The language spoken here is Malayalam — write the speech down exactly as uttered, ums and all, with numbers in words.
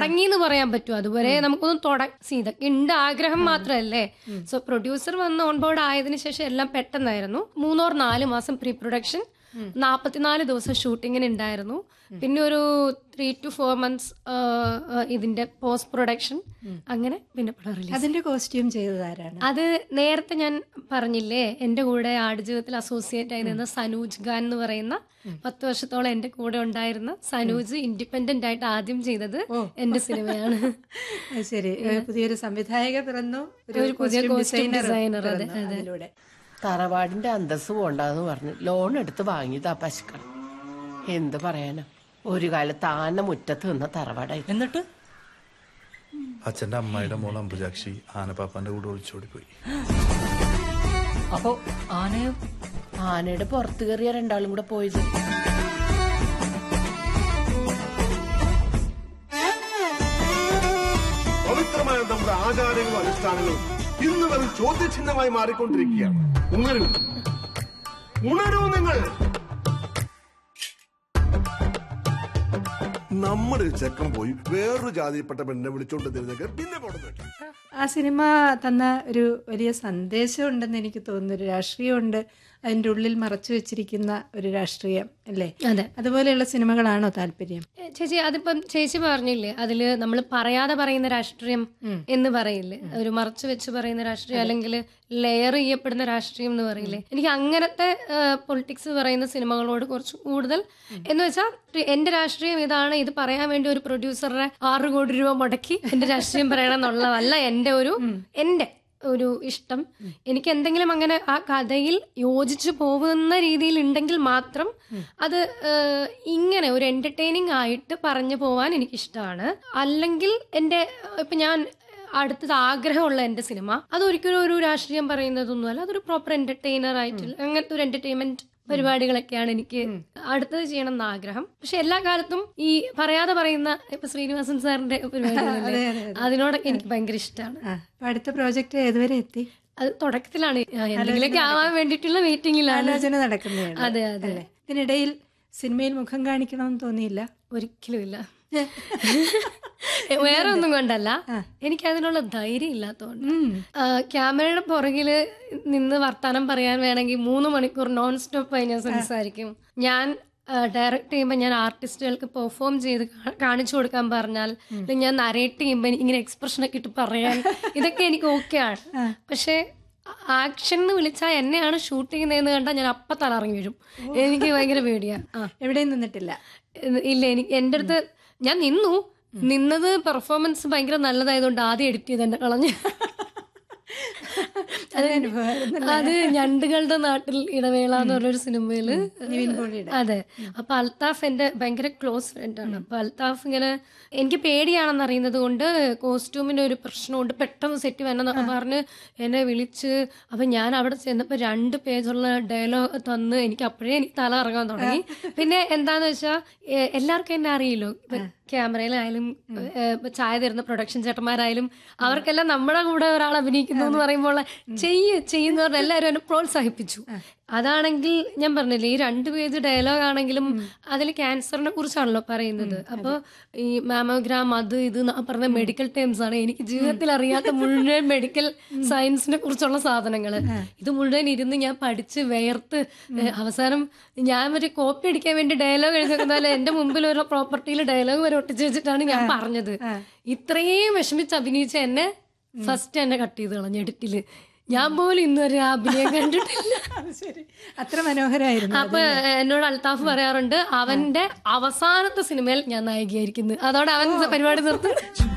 തുടങ്ങി എന്ന് പറയാൻ പറ്റും. അതുവരെ നമുക്കൊന്നും തുടങ്ങി ഇതൊക്കെ ഉണ്ട് ആഗ്രഹം മാത്രമല്ലേ. സോ പ്രൊഡ്യൂസർ വന്ന് ഓൺ ബോർഡ് ആയതിനു ശേഷം എല്ലാം പെട്ടെന്നായിരുന്നു. മൂന്നോർ നാല് മാസം പ്രീ പ്രൊഡക്ഷൻ, നാപ്പത്തിനാല് ദിവസം ഷൂട്ടിങ്ങിന് ഉണ്ടായിരുന്നു. പിന്നെ ഒരു ത്രീ ടു ഫോർ മന്ത്സ് ഇതിന്റെ പോസ്റ്റ് പ്രൊഡക്ഷൻ. അങ്ങനെ പിന്നെ പടം റിലീസ്. അതിന്റെ കോസ്റ്റ്യൂം ചെയ്തതാരാണ്? അത് നേരത്തെ ഞാൻ പറഞ്ഞില്ലേ, എന്റെ കൂടെ ആടുജീവിതത്തിൽ അസോസിയേറ്റ് ആയി നിന്ന സനൂജ് ഖാൻ എന്ന് പറയുന്ന പത്ത് വർഷത്തോളം എന്റെ കൂടെ ഉണ്ടായിരുന്ന സനൂജ് ഇൻഡിപെൻഡന്റ് ആയിട്ട് ആദ്യം ചെയ്തത് എന്റെ സിനിമയാണ്. ശരി, പുതിയൊരു സംവിധായക പിറന്നു, ഒരു പുതിയ കോസ്റ്റ്യൂം ഡിസൈനർ. അതെ അതിലൂടെ തറവാടിന്റെ അന്തസ് പോണ്ടെന്ന് പറഞ്ഞ് ലോൺ എടുത്ത് വാങ്ങിയതാ പശുക്കൾ. എന്ത് പറയാനാ, ഒരു കാലത്ത് ആന മുറ്റത്ത് നിന്ന തറവാടായി. എന്നിട്ട് അച്ഛന്റെ അമ്മായിയുടെ മോൾ അമ്പുജാക്ഷി ആനപ്പാപ്പാന്റെ കൂടെ ഒളിച്ചോടി പോയി. അപ്പൊ ആനയെ ആനയുടെ പുറത്ത് കയറിയ രണ്ടാളും കൂടെ പോയത്. പവിത്രമായ നമ്മുടെ ആചാരങ്ങളും അനുഷ്ഠാനങ്ങളും ഇന്ന് വെറും ചോദ്യചിഹ്നമായി മാറിക്കൊണ്ടിരിക്കുകയാണ്. ഉണരൂ, ഉണരൂ നിങ്ങൾ. നമ്മുടെ ചെക്കൻ പോയി വേറൊരു ജാതിയിൽപ്പെട്ട പെണ്ണിനെ വിളിച്ചോണ്ട് തരുന്നൊക്കെ പിന്നെ പോടുന്നു. ആ സിനിമ തന്ന ഒരു വലിയ സന്ദേശം ഉണ്ടെന്ന് എനിക്ക് തോന്നുന്നു. ഒരു രാഷ്ട്രീയമുണ്ട് അതിൻ്റെ ഉള്ളിൽ മറച്ചു വെച്ചിരിക്കുന്ന ഒരു രാഷ്ട്രീയം അല്ലേ? അതെ. അതുപോലെയുള്ള സിനിമകളാണോ താല്പര്യം? ചേച്ചി അതിപ്പം ചേച്ചി പറഞ്ഞില്ലേ, അതില് നമ്മൾ പറയാതെ പറയുന്ന രാഷ്ട്രീയം എന്ന് പറയില്ലേ, ഒരു മറച്ചു വെച്ച് പറയുന്ന രാഷ്ട്രീയം, അല്ലെങ്കിൽ ലെയർ ചെയ്യപ്പെടുന്ന രാഷ്ട്രീയം എന്ന് പറയില്ലേ. എനിക്ക് അങ്ങനത്തെ പൊളിറ്റിക്സ് പറയുന്ന സിനിമകളോട് കുറച്ച് കൂടുതൽ, എന്ന് വെച്ചാൽ എന്റെ രാഷ്ട്രീയം ഇതാണ്, ഇത് പറയാൻ വേണ്ടി ഒരു പ്രൊഡ്യൂസറുടെ ആറ് കോടി രൂപ മുടക്കി എന്റെ രാഷ്ട്രീയം പറയണം എന്നുള്ളതല്ല എന്റെ ഒരു എന്റെ ഒരു ഇഷ്ടം. എനിക്ക് എന്തെങ്കിലും അങ്ങനെ ആ കഥയിൽ യോജിച്ചു പോകുന്ന രീതിയിൽ ഉണ്ടെങ്കിൽ മാത്രം അത് ഇങ്ങനെ ഒരു എന്റർടൈനിങ് ആയിട്ട് പറഞ്ഞു പോവാൻ എനിക്കിഷ്ടമാണ്. അല്ലെങ്കിൽ എന്റെ ഇപ്പൊ ഞാൻ അടുത്തത് ആഗ്രഹമുള്ള എന്റെ സിനിമ അതൊരിക്കലും ഒരു രാഷ്ട്രീയം പറയുന്നതൊന്നുമല്ല, അതൊരു പ്രോപ്പർ എന്റർടൈനർ ആയിട്ടുള്ള അങ്ങനത്തെ ഒരു എന്റർടൈൻമെന്റ് പരിപാടികളൊക്കെയാണ് എനിക്ക് അടുത്തത് ചെയ്യണം എന്ന് ആഗ്രഹം. പക്ഷെ എല്ലാ കാലത്തും ഈ പറയാതെ പറയുന്ന ഇപ്പൊ ശ്രീനിവാസൻ സാറിന്റെ പരിപാടികളല്ലേ, അതിനോടൊക്കെ എനിക്ക് ഭയങ്കര ഇഷ്ടമാണ്. അടുത്ത പ്രോജക്റ്റ് ഏതുവരെ എത്തി? അത് തുടക്കത്തിലാണ്, എന്തെങ്കിലുമൊക്കെ ആവാൻ വേണ്ടിയിട്ടുള്ള മീറ്റിംഗിലാണ് ആലോചന നടക്കുന്നതാണ്. അതെ അതെ. ഇതിനിടയിൽ സിനിമയിൽ മുഖം കാണിക്കണമെന്ന് തോന്നിയില്ല? ഒരിക്കലും ഇല്ല. വേറെ ഒന്നും കൊണ്ടല്ല, എനിക്ക് അതിനുള്ള ധൈര്യം ഇല്ലാത്തതുകൊണ്ട്. ക്യാമറയുടെ പുറകില് നിന്ന് വർത്താനം പറയാൻ വേണമെങ്കിൽ മൂന്ന് മണിക്കൂർ നോൺ സ്റ്റോപ്പായി ഞാൻ സംസാരിക്കും. ഞാൻ ഡയറക്റ്റ് ചെയ്യുമ്പോൾ ഞാൻ ആർട്ടിസ്റ്റുകൾക്ക് പെർഫോം ചെയ്ത് കാണിച്ചു കൊടുക്കാൻ പറഞ്ഞാൽ, ഞാൻ നരേറ്റ് ചെയ്യുമ്പോൾ ഇങ്ങനെ എക്സ്പ്രഷനൊക്കെ ഇട്ട് പറയാൻ, ഇതൊക്കെ എനിക്ക് ഓക്കെയാണ്. പക്ഷെ ആക്ഷൻ എന്ന് വിളിച്ചാൽ എന്നെയാണ് ഷൂട്ട് ചെയ്യുന്നതെന്ന് കണ്ടാൽ ഞാൻ അപ്പം തലറങ്ങി വരും. എനിക്ക് ഭയങ്കര പേടിയാ. എവിടെയും നിന്നിട്ടില്ല? ഇല്ല, എനിക്ക് എൻ്റെ അടുത്ത് ഞാൻ നിന്നു നിന്നത് പെർഫോമൻസ് ഭയങ്കര നല്ലതായതുകൊണ്ട് ആദ്യം എഡിറ്റ് ചെയ്ത് എന്നെ കളഞ്ഞു. അത് ഞണ്ടുകളുടെ നാട്ടിൽ ഇടവേള എന്ന് പറഞ്ഞൊരു സിനിമയില്. അതെ. അപ്പൊ അൽത്താഫ് എന്റെ ഭയങ്കര ക്ലോസ് ഫ്രണ്ടാണ്. അപ്പൊ അൽത്താഫ് ഇങ്ങനെ എനിക്ക് പേടിയാണെന്ന് അറിയുന്നത് കൊണ്ട് കോസ്റ്റ്യൂമിന്റെ ഒരു പ്രശ്നമുണ്ട്, പെട്ടെന്ന് സെറ്റ് വേണം എന്നൊക്കെ പറഞ്ഞ് എന്നെ വിളിച്ച്, അപ്പൊ ഞാൻ അവിടെ ചെന്നപ്പോ രണ്ട് പേജുള്ള ഡയലോഗ് തന്ന് എനിക്ക് അപ്പോഴേ എനിക്ക് തല ഇറങ്ങാൻ തുടങ്ങി. പിന്നെ എന്താന്ന് വെച്ചാൽ എല്ലാവർക്കും എന്നെ അറിയില്ലോ, ക്യാമറയിലായാലും ചായ തരുന്ന പ്രൊഡക്ഷൻ ചേട്ടന്മാരായാലും അവർക്കെല്ലാം നമ്മുടെ കൂടെ ഒരാൾ അഭിനയിക്കുന്നു എന്ന് പറയുമ്പോൾ ചെയ്യ് ചെയ്യുന്നവർ എല്ലാവരും എന്നെ പ്രോത്സാഹിപ്പിച്ചു. അതാണെങ്കിൽ ഞാൻ പറഞ്ഞില്ലേ, ഈ രണ്ട് പേജ് ഡയലോഗ് ആണെങ്കിലും അതിൽ ക്യാൻസറിനെ കുറിച്ചാണല്ലോ പറയുന്നത്. അപ്പോൾ ഈ മാമോഗ്രാം അത് ഇത് പറഞ്ഞ മെഡിക്കൽ ടേംസ് ആണ്. എനിക്ക് ജീവിതത്തിൽ അറിയാത്ത മുഴുവൻ മെഡിക്കൽ സയൻസിനെ കുറിച്ചുള്ള സാധനങ്ങൾ ഇത് മുഴുവൻ ഇരുന്ന് ഞാൻ പഠിച്ച് വേർത്ത് അവസാനം ഞാൻ ഒരു കോപ്പി അടിക്കാൻ വേണ്ടി ഡയലോഗ് എഴുതുന്നതല്ല, എന്റെ മുമ്പിൽ ഒരു പ്രോപ്പർട്ടിയിൽ ഡയലോഗ് വരെ ഒട്ടിച്ച് വെച്ചിട്ടാണ് ഞാൻ പറഞ്ഞത്. ഇത്രയും വിഷമിച്ച് അഭിനയിച്ച എന്നെ ഫസ്റ്റ് എന്നെ കട്ട് ചെയ്ത് കളഞ്ഞു എഡിറ്റില്. ഞാൻ പോലും ഇന്നുവരെ ആ അഭിനയം കണ്ടിട്ടില്ല. അത്ര മനോഹരമായിരുന്നു. അപ്പൊ എന്നോട് അൽത്താഫ് പറയാറുണ്ട്, അവന്റെ അവസാനത്തെ സിനിമയിൽ ഞാൻ നായികയായിരിക്കുന്നു, അതോടെ അവൻ പരിപാടി നിർത്തും.